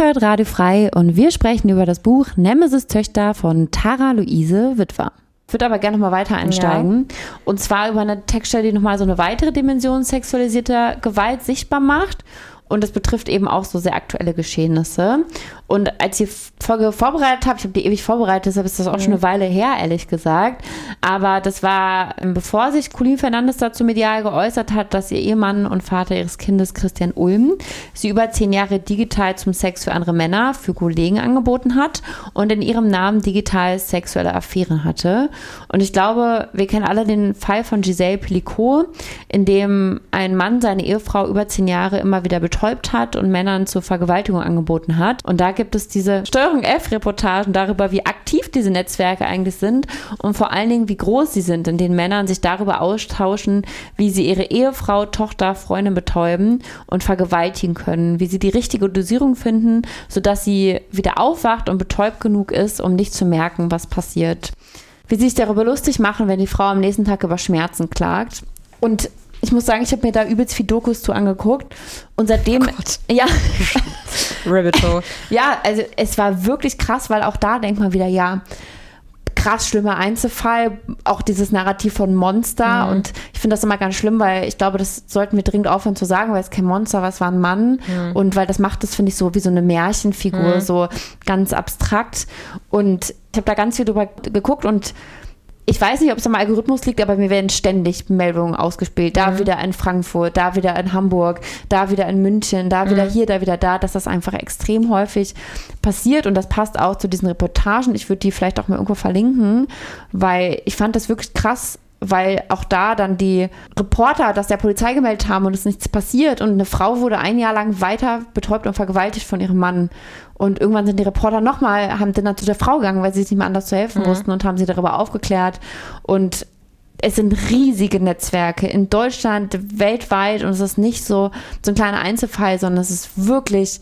hört Radio Frei und wir sprechen über das Buch Nemesis Töchter von Tara Luise Witwer. Ich würde aber gerne noch mal weiter einsteigen. Ja. Und zwar über eine Textstelle, die nochmal so eine weitere Dimension sexualisierter Gewalt sichtbar macht. Und das betrifft eben auch so sehr aktuelle Geschehnisse. Und als ich die Folge vorbereitet habe, ich habe die ewig vorbereitet, deshalb ist das auch schon eine Weile her, ehrlich gesagt. Aber das war, bevor sich Colleen Fernandes dazu medial geäußert hat, dass ihr Ehemann und Vater ihres Kindes, Christian Ulm, sie über 10 Jahre digital zum Sex für andere Männer, für Kollegen angeboten hat und in ihrem Namen digital sexuelle Affären hatte. Und ich glaube, wir kennen alle den Fall von Giselle Pelicot, in dem ein Mann seine Ehefrau über 10 Jahre immer wieder betäubt hat und Männern zur Vergewaltigung angeboten hat. Und da gibt es diese Steuerung F-Reportagen darüber, wie aktiv diese Netzwerke eigentlich sind und vor allen Dingen, wie groß sie sind, in denen Männern sich darüber austauschen, wie sie ihre Ehefrau, Tochter, Freundin betäuben und vergewaltigen können, wie sie die richtige Dosierung finden, sodass sie wieder aufwacht und betäubt genug ist, um nicht zu merken, was passiert. Wie sie sich darüber lustig machen, wenn die Frau am nächsten Tag über Schmerzen klagt. Und ich muss sagen, ich habe mir da übelst viel Dokus zu angeguckt und seitdem, ja, Rabbit Hole. Ja, also es war wirklich krass, weil auch da denkt man wieder, ja, krass schlimmer Einzelfall, auch dieses Narrativ von Monster und ich finde das immer ganz schlimm, weil ich glaube, das sollten wir dringend aufhören zu sagen, weil es kein Monster war, es war ein Mann und weil das macht das, finde ich, so wie so eine Märchenfigur, so ganz abstrakt und ich habe da ganz viel drüber geguckt und ich weiß nicht, ob es am Algorithmus liegt, aber mir werden ständig Meldungen ausgespielt. Da wieder in Frankfurt, da wieder in Hamburg, da wieder in München, da wieder hier, da wieder da, dass das einfach extrem häufig passiert und das passt auch zu diesen Reportagen. Ich würde die vielleicht auch mal irgendwo verlinken, weil ich fand das wirklich krass, weil auch da dann die Reporter das der Polizei gemeldet haben und es nichts passiert und eine Frau wurde 1 Jahr lang weiter betäubt und vergewaltigt von ihrem Mann und irgendwann sind die Reporter haben dann zu der Frau gegangen, weil sie sich nicht mehr anders zu helfen wussten und haben sie darüber aufgeklärt und es sind riesige Netzwerke in Deutschland, weltweit und es ist nicht so ein kleiner Einzelfall, sondern es ist wirklich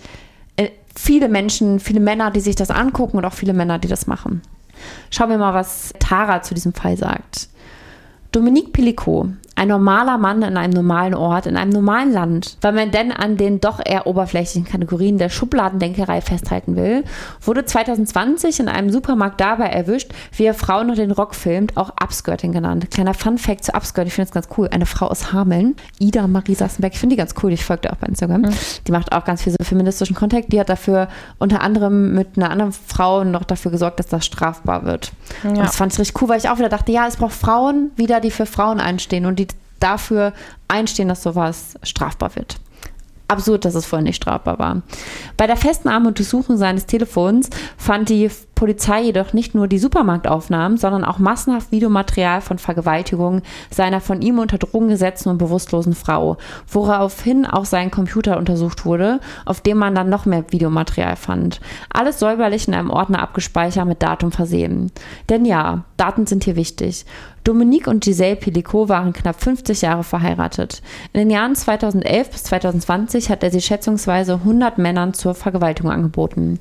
viele Menschen, viele Männer, die sich das angucken und auch viele Männer, die das machen. Schauen wir mal, was Tara zu diesem Fall sagt. Dominique Pelicot, ein normaler Mann in einem normalen Ort, in einem normalen Land, weil man denn an den doch eher oberflächlichen Kategorien der Schubladendenkerei festhalten will, wurde 2020 in einem Supermarkt dabei erwischt, wie er Frauen noch den Rock filmt, auch Upskirting genannt. Kleiner Funfact zu Upskirt, ich finde das ganz cool. Eine Frau aus Hameln, Ida Marie Sassenberg, ich finde die ganz cool, ich folge dir auch bei Instagram. Die macht auch ganz viel so feministischen Content, die hat dafür unter anderem mit einer anderen Frau noch dafür gesorgt, dass das strafbar wird. Ja. Und das fand ich richtig cool, weil ich auch wieder dachte, ja, es braucht Frauen wieder, die für Frauen einstehen und die dafür einstehen, dass sowas strafbar wird. Absurd, dass es vorher nicht strafbar war. Bei der Festnahme und Durchsuchung seines Telefons fand die Polizei jedoch nicht nur die Supermarktaufnahmen, sondern auch massenhaft Videomaterial von Vergewaltigungen seiner von ihm unter Drogen gesetzten und bewusstlosen Frau, woraufhin auch sein Computer untersucht wurde, auf dem man dann noch mehr Videomaterial fand. Alles säuberlich in einem Ordner abgespeichert, mit Datum versehen. Denn ja, Daten sind hier wichtig. Dominique und Giselle Pelicot waren knapp 50 Jahre verheiratet. In den Jahren 2011 bis 2020 hat er sie schätzungsweise 100 Männern zur Vergewaltigung angeboten.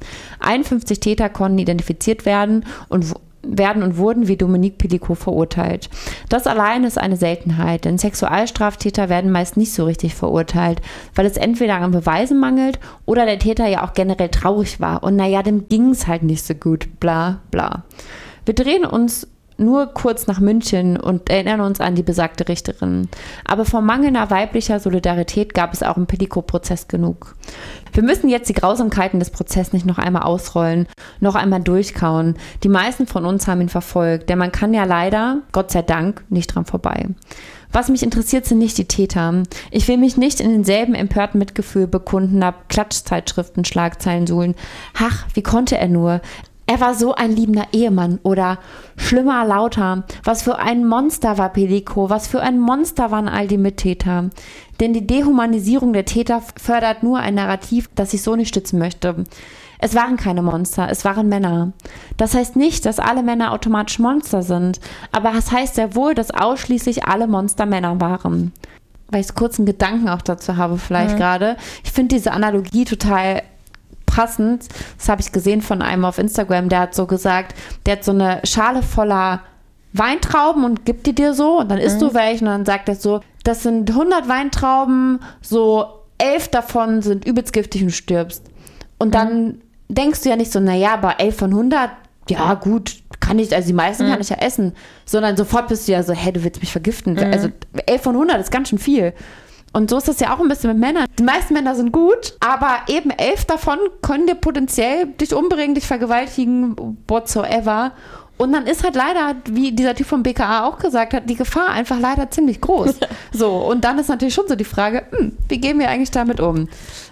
51 Täter konnten identifiziert werden und wurden wie Dominique Pelicot verurteilt. Das allein ist eine Seltenheit, denn Sexualstraftäter werden meist nicht so richtig verurteilt, weil es entweder an Beweisen mangelt oder der Täter ja auch generell traurig war und naja, dem ging es halt nicht so gut, bla bla. Wir drehen uns nur kurz nach München und erinnern uns an die besagte Richterin. Aber vor mangelnder weiblicher Solidarität gab es auch im Pelicot-Prozess genug. Wir müssen jetzt die Grausamkeiten des Prozesses nicht noch einmal ausrollen, noch einmal durchkauen. Die meisten von uns haben ihn verfolgt, denn man kann ja leider, Gott sei Dank, nicht dran vorbei. Was mich interessiert, sind nicht die Täter. Ich will mich nicht in denselben empörten Mitgefühl bekundender Klatschzeitschriften Schlagzeilen suhlen. Ach, wie konnte er nur? Er war so ein liebender Ehemann oder schlimmer lauter. Was für ein Monster war Pelicot, was für ein Monster waren all die Mittäter. Denn die Dehumanisierung der Täter fördert nur ein Narrativ, das ich so nicht stützen möchte. Es waren keine Monster, es waren Männer. Das heißt nicht, dass alle Männer automatisch Monster sind, aber es heißt sehr wohl, dass ausschließlich alle Monster Männer waren. Weil ich kurz einen Gedanken auch dazu habe vielleicht gerade. Ich finde diese Analogie total passend. Das habe ich gesehen von einem auf Instagram, der hat so gesagt, der hat so eine Schale voller Weintrauben und gibt die dir so und dann isst du welche und dann sagt er so, das sind 100 Weintrauben, so 11 davon sind übelst giftig und stirbst. Und dann denkst du ja nicht so, naja, aber 11 von 100, ja gut, kann ich, also die meisten kann ich ja essen. Sondern sofort bist du ja so, hey, du willst mich vergiften. Also 11 von 100 ist ganz schön viel. Und so ist das ja auch ein bisschen mit Männern. Die meisten Männer sind gut, aber eben 11 davon können dir potenziell dich umbringen, dich vergewaltigen, whatsoever. Und dann ist halt leider, wie dieser Typ vom BKA auch gesagt hat, die Gefahr einfach leider ziemlich groß. So, und dann ist natürlich schon so die Frage, wie gehen wir eigentlich damit um?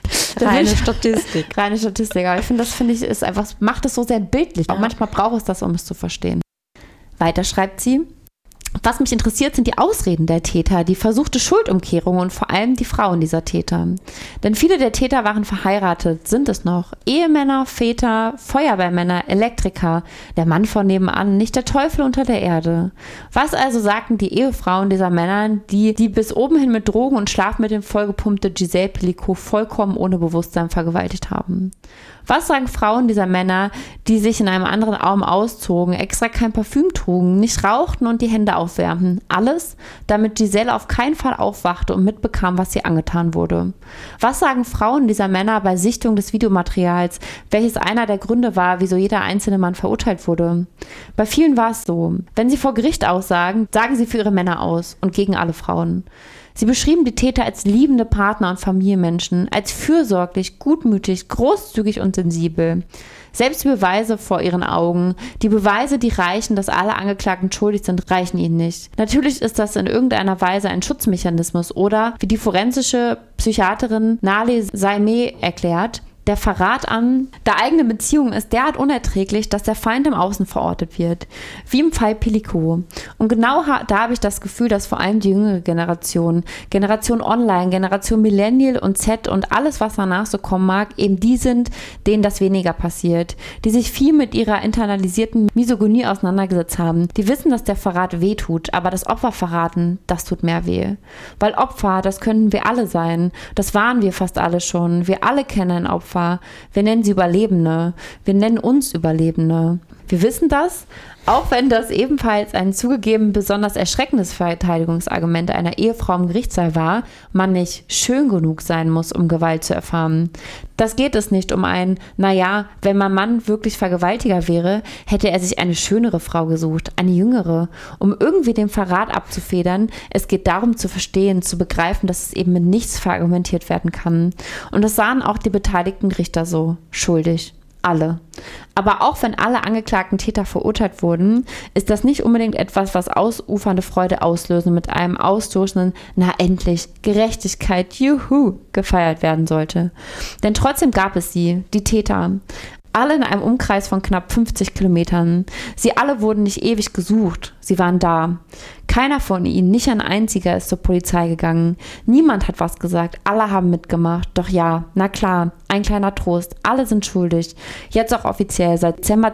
Reine Statistik. Reine Statistik. Aber ich finde, ist einfach, macht es so sehr bildlich. Auch manchmal braucht es das, um es zu verstehen. Weiter schreibt sie: Was mich interessiert, sind die Ausreden der Täter, die versuchte Schuldumkehrung und vor allem die Frauen dieser Täter. Denn viele der Täter waren verheiratet, sind es noch. Ehemänner, Väter, Feuerwehrmänner, Elektriker, der Mann von nebenan, nicht der Teufel unter der Erde. Was also sagten die Ehefrauen dieser Männer, die bis oben hin mit Drogen und Schlafmitteln vollgepumpte Gisèle Pelicot vollkommen ohne Bewusstsein vergewaltigt haben? Was sagen Frauen dieser Männer, die sich in einem anderen Raum auszogen, extra kein Parfüm trugen, nicht rauchten und die Hände aufwärmten? Alles, damit Gisèle auf keinen Fall aufwachte und mitbekam, was ihr angetan wurde. Was sagen Frauen dieser Männer bei Sichtung des Videomaterials, welches einer der Gründe war, wieso jeder einzelne Mann verurteilt wurde? Bei vielen war es so. Wenn sie vor Gericht aussagen, sagen sie für ihre Männer aus und gegen alle Frauen. Sie beschrieben die Täter als liebende Partner und Familienmenschen, als fürsorglich, gutmütig, großzügig und sensibel. Selbst die Beweise vor ihren Augen, die Beweise, die reichen, dass alle Angeklagten schuldig sind, reichen ihnen nicht. Natürlich ist das in irgendeiner Weise ein Schutzmechanismus oder, wie die forensische Psychiaterin Nale Saimeh erklärt, der Verrat an der eigenen Beziehung ist derart unerträglich, dass der Feind im Außen verortet wird. Wie im Fall Pelicot. Und genau da habe ich das Gefühl, dass vor allem die jüngere Generation Online, Generation Millennial und Z und alles, was danach so kommen mag, eben die sind, denen das weniger passiert. Die sich viel mit ihrer internalisierten Misogynie auseinandergesetzt haben. Die wissen, dass der Verrat weh tut, aber das Opfer verraten, das tut mehr weh. Weil Opfer, das könnten wir alle sein. Das waren wir fast alle schon. Wir alle kennen ein Opfer. Wir nennen sie Überlebende. Wir nennen uns Überlebende. Wir wissen das, auch wenn das ebenfalls ein zugegeben besonders erschreckendes Verteidigungsargument einer Ehefrau im Gerichtssaal war, man nicht schön genug sein muss, um Gewalt zu erfahren. Das geht es nicht um ein, naja, wenn mein Mann wirklich Vergewaltiger wäre, hätte er sich eine schönere Frau gesucht, eine jüngere, um irgendwie den Verrat abzufedern. Es geht darum zu verstehen, zu begreifen, dass es eben mit nichts verargumentiert werden kann. Und das sahen auch die beteiligten Richter so, schuldig. Alle. Aber auch wenn alle angeklagten Täter verurteilt wurden, ist das nicht unbedingt etwas, was ausufernde Freude auslösen mit einem ausstoßenden, na endlich, Gerechtigkeit, juhu, gefeiert werden sollte. Denn trotzdem gab es sie, die Täter. Alle in einem Umkreis von knapp 50 Kilometern. Sie alle wurden nicht ewig gesucht. Sie waren da. Keiner von ihnen, nicht ein einziger, ist zur Polizei gegangen. Niemand hat was gesagt. Alle haben mitgemacht. Doch ja, na klar, ein kleiner Trost. Alle sind schuldig. Jetzt auch offiziell seit Dezember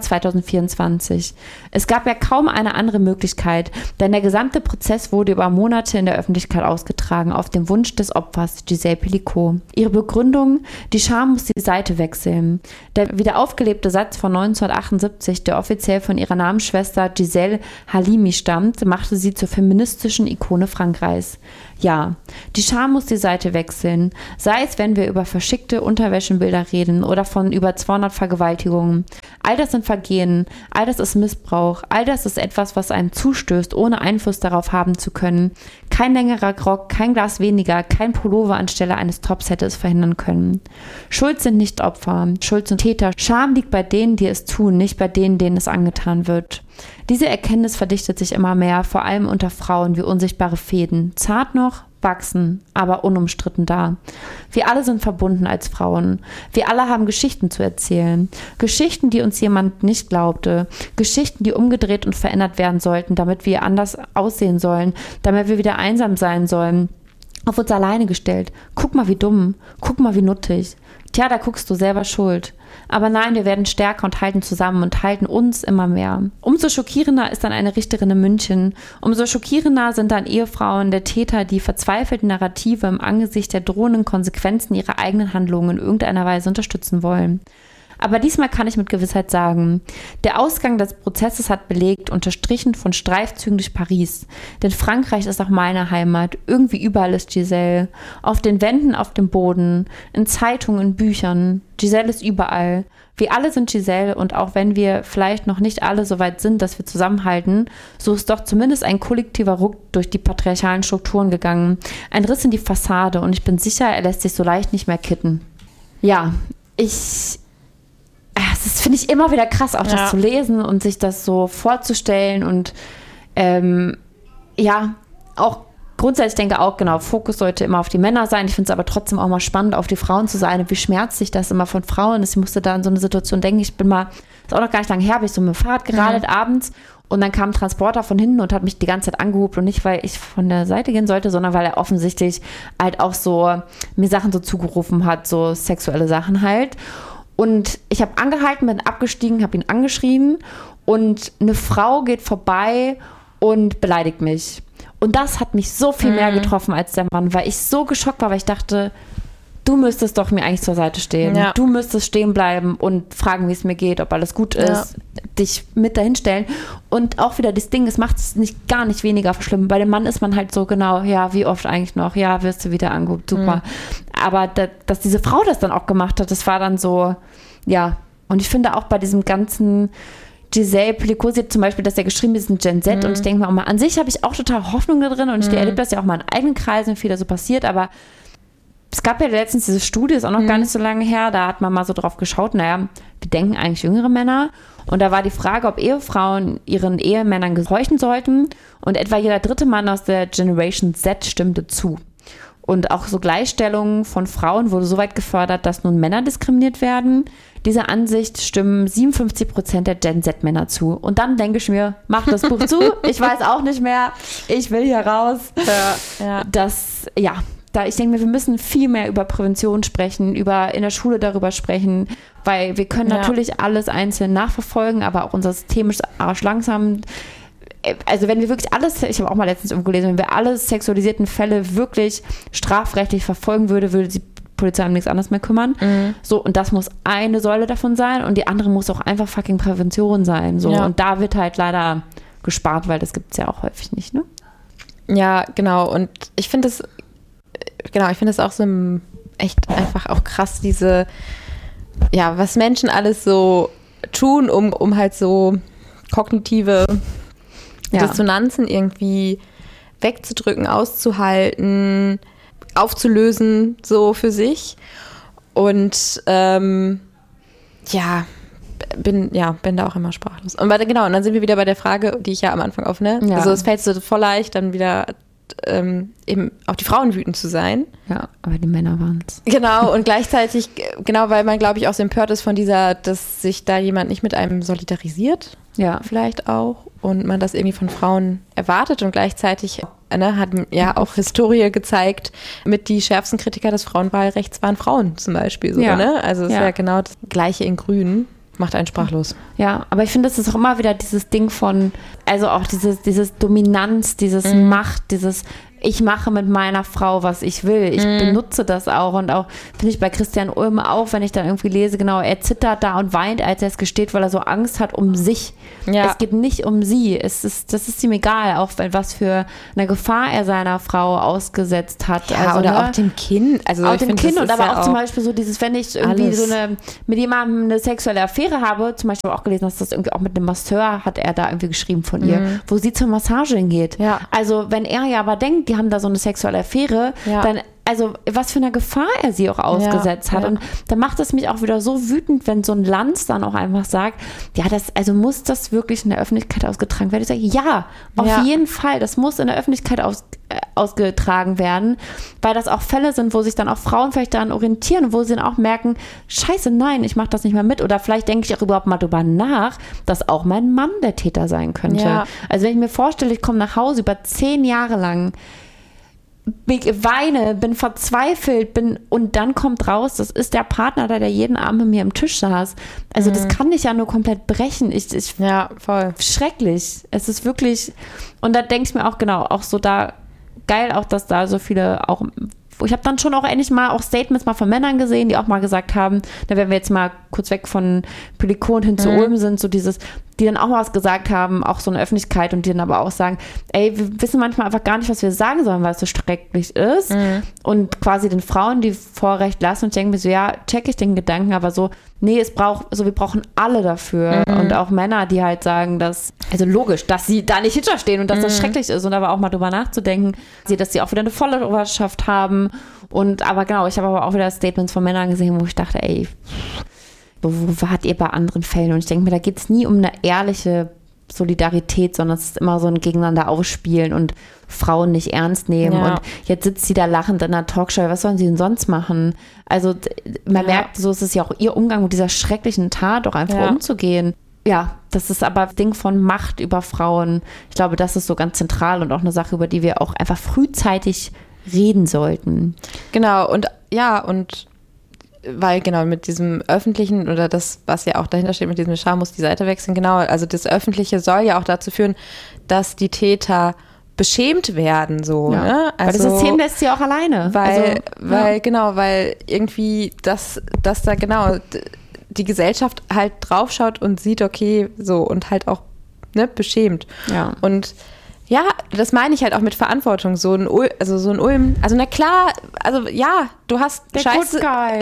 2024. Es gab ja kaum eine andere Möglichkeit, denn der gesamte Prozess wurde über Monate in der Öffentlichkeit ausgetragen, auf den Wunsch des Opfers, Gisèle Pelicot. Ihre Begründung: Die Scham muss die Seite wechseln. Der wieder aufgelebte Satz von 1978, der offiziell von ihrer Namensschwester Gisèle Halimi stammt, machte sie zur feministischen Ikone Frankreichs. Ja, die Scham muss die Seite wechseln, sei es, wenn wir über verschickte Unterwäschenbilder reden oder von über 200 Vergewaltigungen. All das sind Vergehen, all das ist Missbrauch, all das ist etwas, was einem zustößt, ohne Einfluss darauf haben zu können. Kein längerer Rock, kein Glas weniger, kein Pullover anstelle eines Tops hätte es verhindern können. Schuld sind nicht Opfer, Schuld sind Täter. Scham liegt bei denen, die es tun, nicht bei denen, denen es angetan wird. Diese Erkenntnis verdichtet sich immer mehr, vor allem unter Frauen wie unsichtbare Fäden. Zart noch, wachsen, aber unumstritten da. Wir alle sind verbunden als Frauen. Wir alle haben Geschichten zu erzählen. Geschichten, die uns jemand nicht glaubte. Geschichten, die umgedreht und verändert werden sollten, damit wir anders aussehen sollen, damit wir wieder einsam sein sollen. Auf uns alleine gestellt. Guck mal, wie dumm. Guck mal, wie nuttig. Tja, da guckst du selber schuld. Aber nein, wir werden stärker und halten zusammen und halten uns immer mehr. Umso schockierender ist dann eine Richterin in München. Umso schockierender sind dann Ehefrauen der Täter, die verzweifelte Narrative im Angesicht der drohenden Konsequenzen ihrer eigenen Handlungen in irgendeiner Weise unterstützen wollen. Aber diesmal kann ich mit Gewissheit sagen, der Ausgang des Prozesses hat belegt, unterstrichen von Streifzügen durch Paris. Denn Frankreich ist auch meine Heimat. Irgendwie überall ist Giselle. Auf den Wänden, auf dem Boden, in Zeitungen, in Büchern. Giselle ist überall. Wir alle sind Giselle und auch wenn wir vielleicht noch nicht alle so weit sind, dass wir zusammenhalten, so ist doch zumindest ein kollektiver Ruck durch die patriarchalen Strukturen gegangen. Ein Riss in die Fassade und ich bin sicher, er lässt sich so leicht nicht mehr kitten. Ja, das finde ich immer wieder krass, auch das zu lesen und sich das so vorzustellen und auch grundsätzlich denke auch, genau, Fokus sollte immer auf die Männer sein. Ich finde es aber trotzdem auch mal spannend, auf die Frauen zu sein. Und wie schmerzlich das immer von Frauen ist. Ich musste da in so eine Situation denken, ist auch noch gar nicht lange her, habe ich so mit dem Fahrrad geradelt abends und dann kam ein Transporter von hinten und hat mich die ganze Zeit angehupt und nicht, weil ich von der Seite gehen sollte, sondern weil er offensichtlich halt auch so mir Sachen so zugerufen hat, so sexuelle Sachen halt. Und ich habe angehalten, bin abgestiegen, habe ihn angeschrien und eine Frau geht vorbei und beleidigt mich. Und das hat mich so viel mehr getroffen als der Mann, weil ich so geschockt war, weil ich dachte, du müsstest doch mir eigentlich zur Seite stehen. Ja. Du müsstest stehen bleiben und fragen, wie es mir geht, ob alles gut ist, dich mit dahin stellen. Und auch wieder das Ding, es macht es gar nicht weniger schlimm. Bei dem Mann ist man halt so genau, ja, wie oft eigentlich noch? Ja, wirst du wieder angeguckt, super. Aber dass diese Frau das dann auch gemacht hat, das war dann so, ja. Und ich finde auch bei diesem ganzen Giselle Pelicot, sie hat zum Beispiel, dass er geschrieben ist, ein Gen Z und ich denke mir auch mal, an sich habe ich auch total Hoffnung da drin und ich erlebe das ja auch mal in eigenen Kreisen, viel da so passiert, aber es gab ja letztens diese Studie, ist auch noch gar nicht so lange her, da hat man mal so drauf geschaut, naja, wir denken eigentlich jüngere Männer und da war die Frage, ob Ehefrauen ihren Ehemännern gehorchen sollten und etwa jeder dritte Mann aus der Generation Z stimmte zu. Und auch so Gleichstellung von Frauen wurde so weit gefördert, dass nun Männer diskriminiert werden. Dieser Ansicht stimmen 57% der Gen Z-Männer zu. Und dann denke ich mir, mach das Buch zu, ich weiß auch nicht mehr, ich will hier raus. Ich denke mir, wir müssen viel mehr über Prävention sprechen, in der Schule darüber sprechen, weil wir können natürlich alles einzeln nachverfolgen, aber auch unser System ist arschlangsam. Also wenn wir wirklich alles, ich habe auch mal letztens irgendwo gelesen, wenn wir alle sexualisierten Fälle wirklich strafrechtlich verfolgen würde die Polizei um nichts anderes mehr kümmern. So, und das muss eine Säule davon sein und die andere muss auch einfach fucking Prävention sein. So. Und da wird halt leider gespart, weil das gibt es ja auch häufig nicht, ne? Ja, genau. Und ich finde es auch so echt einfach auch krass, was Menschen alles so tun, um halt so kognitive Dissonanzen irgendwie wegzudrücken, auszuhalten, aufzulösen, so für sich. Und bin da auch immer sprachlos. Und und dann sind wir wieder bei der Frage, die ich ja am Anfang also es fällt so voll leicht, dann wieder eben auf die Frauen wütend zu sein. Ja, aber die Männer waren es. Genau, und gleichzeitig, weil man, glaube ich, auch so empört ist von dass sich da jemand nicht mit einem solidarisiert. Ja. Vielleicht auch. Und man das irgendwie von Frauen erwartet und gleichzeitig hat ja auch Historie gezeigt, mit die schärfsten Kritiker des Frauenwahlrechts waren Frauen zum Beispiel. So, ne? Also es ist ja genau das Gleiche in Grün. Macht einen sprachlos. Ja, aber ich finde, es ist auch immer wieder dieses Ding von, also auch dieses Dominanz, dieses Macht, dieses ich mache mit meiner Frau, was ich will. Ich benutze das auch und auch, finde ich bei Christian Ulm auch, wenn ich dann irgendwie lese, genau, er zittert da und weint, als er es gesteht, weil er so Angst hat um sich. Ja. Es geht nicht um sie. Das ist ihm egal, auch was für eine Gefahr er seiner Frau ausgesetzt hat. Ja, also, oder auch dem Kind. Also auch dem Kind und aber auch zum Beispiel so dieses, wenn ich irgendwie mit jemandem eine sexuelle Affäre habe, zum Beispiel auch gelesen, dass das irgendwie auch mit einem Masseur hat er da irgendwie geschrieben von ihr, wo sie zur Massage hingeht. Ja. Also wenn er ja aber denkt, die haben da so eine sexuelle Affäre, dann, also was für eine Gefahr er sie auch ausgesetzt hat. Und da macht es mich auch wieder so wütend, wenn so ein Lanz dann auch einfach sagt, also muss das wirklich in der Öffentlichkeit ausgetragen werden? Ich sage, ja, auf jeden Fall, das muss in der Öffentlichkeit ausgetragen werden, weil das auch Fälle sind, wo sich dann auch Frauen vielleicht daran orientieren, wo sie dann auch merken, scheiße, nein, ich mache das nicht mehr mit. Oder vielleicht denke ich auch überhaupt mal drüber nach, dass auch mein Mann der Täter sein könnte. Ja. Also wenn ich mir vorstelle, ich komme nach Hause über 10 Jahre lang, weine, bin verzweifelt, und dann kommt raus, das ist der Partner, der jeden Abend mit mir am Tisch saß. Also das kann dich ja nur komplett brechen. Voll. Schrecklich. Es ist wirklich, und da denke ich mir auch, genau, auch so da, geil auch, dass da so viele auch ich habe dann schon auch endlich mal auch Statements mal von Männern gesehen, die auch mal gesagt haben, da werden wir jetzt mal kurz weg von Pelikan hin zu Ulm sind, so dieses, die dann auch mal was gesagt haben, auch so in der Öffentlichkeit und die dann aber auch sagen, ey, wir wissen manchmal einfach gar nicht, was wir sagen sollen, weil es so schrecklich ist und quasi den Frauen die Vorrecht lassen und ich denke mir so, ja, check ich den Gedanken, aber so, nee, wir brauchen alle dafür und auch Männer, die halt sagen, dass, also logisch, dass sie da nicht hinterstehen und dass das schrecklich ist und aber auch mal drüber nachzudenken, dass sie auch wieder eine Followerschaft haben und aber genau, ich habe aber auch wieder Statements von Männern gesehen, wo ich dachte, ey, wo wart ihr bei anderen Fällen? Und ich denke mir, da geht es nie um eine ehrliche Solidarität, sondern es ist immer so ein Gegeneinander ausspielen und Frauen nicht ernst nehmen. Ja. Und jetzt sitzt sie da lachend in einer Talkshow. Was sollen sie denn sonst machen? Also man merkt, so ist es ja auch ihr Umgang mit dieser schrecklichen Tat, auch einfach umzugehen. Ja, das ist aber das Ding von Macht über Frauen. Ich glaube, das ist so ganz zentral und auch eine Sache, über die wir auch einfach frühzeitig reden sollten. Genau, und weil genau mit diesem Öffentlichen oder das, was ja auch dahinter steht, mit diesem Scham muss die Seite wechseln, genau, also das Öffentliche soll ja auch dazu führen, dass die Täter beschämt werden, so, ne? Also, weil das System lässt sie auch alleine. Weil irgendwie, dass da genau die Gesellschaft halt draufschaut und sieht, okay, so und halt auch, ne, beschämt. Ja. Und ja, das meine ich halt auch mit Verantwortung. So ein Ulm, also na klar, also ja, du hast Scheiße.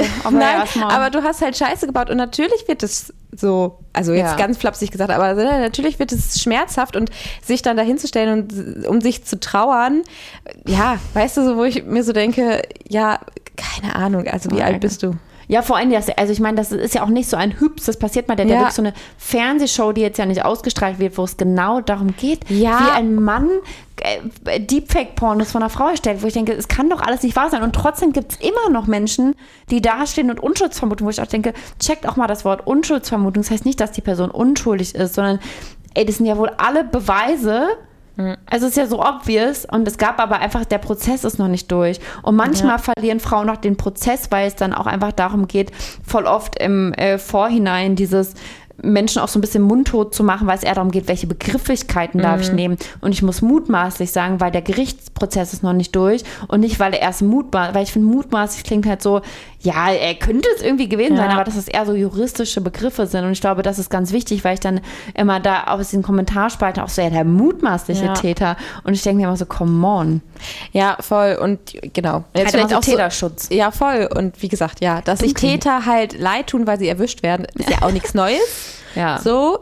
Aber du hast halt Scheiße gebaut und natürlich wird es so, also jetzt ganz flapsig gesagt, aber natürlich wird es schmerzhaft und sich dann dahin zu stellen und um sich zu trauern, ja, weißt du, so wo ich mir so denke, ja, keine Ahnung, also wie alt bist du? Ja, vor allem, also ich meine, das ist ja auch nicht so ein Hübs, das passiert mal, der hat wirklich so eine Fernsehshow, die jetzt ja nicht ausgestrahlt wird, wo es genau darum geht, wie ein Mann Deepfake-Pornos von einer Frau erstellt, wo ich denke, es kann doch alles nicht wahr sein und trotzdem gibt es immer noch Menschen, die dastehen und Unschuldsvermutung, wo ich auch denke, checkt auch mal das Wort Unschuldsvermutung, das heißt nicht, dass die Person unschuldig ist, sondern ey, das sind ja wohl alle Beweise. Also es ist ja so obvious und es gab aber einfach, der Prozess ist noch nicht durch. Und manchmal verlieren Frauen noch den Prozess, weil es dann auch einfach darum geht, voll oft im Vorhinein dieses Menschen auch so ein bisschen mundtot zu machen, weil es eher darum geht, welche Begrifflichkeiten darf ich nehmen. Und ich muss mutmaßlich sagen, weil der Gerichtsprozess ist noch nicht durch und nicht, weil er erst weil ich finde, mutmaßlich klingt halt so, ja, er könnte es irgendwie gewesen sein, aber dass es eher so juristische Begriffe sind. Und ich glaube, das ist ganz wichtig, weil ich dann immer da aus den Kommentarspalten auch so, ja, der mutmaßliche Täter. Und ich denke mir immer so, come on. Ja, voll. Und genau. Jetzt vielleicht so auch Täterschutz. Ja, voll. Und wie gesagt, ja, dass sich Täter halt leid tun, weil sie erwischt werden, ist ja auch nichts Neues. Ja. So,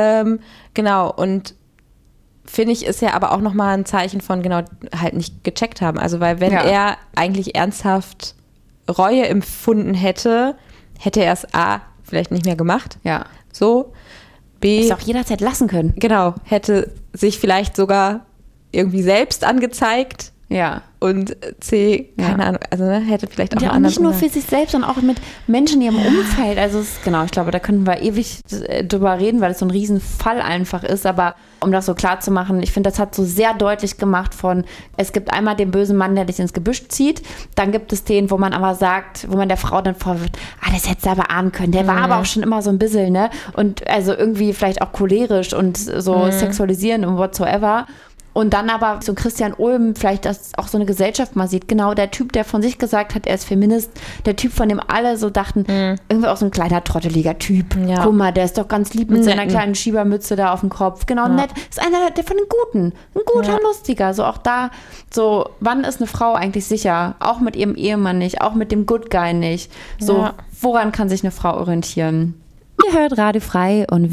genau. Und finde ich, ist ja aber auch nochmal ein Zeichen von genau halt nicht gecheckt haben. Also, weil wenn er eigentlich ernsthaft Reue empfunden hätte er es A, vielleicht nicht mehr gemacht. Ja. So. B. Hätte auch jederzeit lassen können. Genau. Hätte sich vielleicht sogar irgendwie selbst angezeigt. Ja. Und C, keine Ahnung, also hätte vielleicht auch einen anderen. Nicht nur für sich selbst, sondern auch mit Menschen in ihrem Umfeld. Also genau, ich glaube, da können wir ewig drüber reden, weil es so ein Riesenfall einfach ist. Aber um das so klar zu machen, ich finde, das hat so sehr deutlich gemacht von, es gibt einmal den bösen Mann, der dich ins Gebüsch zieht. Dann gibt es den, wo man aber sagt, wo man der Frau dann vorwirft, das hättest du aber ahnen können. Der war aber auch schon immer so ein bisschen, ne? Und also irgendwie vielleicht auch cholerisch und so sexualisierend und whatsoever. Und dann aber so Christian Ulm, vielleicht das auch so eine Gesellschaft mal sieht, genau der Typ, der von sich gesagt hat, er ist Feminist, der Typ, von dem alle so dachten, irgendwie auch so ein kleiner, trotteliger Typ. Ja. Guck mal, der ist doch ganz lieb mit seiner kleinen Schiebermütze da auf dem Kopf. Genau, nett. Ist einer der von den Guten. Ein guter, lustiger. So auch da, so, wann ist eine Frau eigentlich sicher? Auch mit ihrem Ehemann nicht, auch mit dem Good Guy nicht. So, woran kann sich eine Frau orientieren? Ihr hört Radio Frei und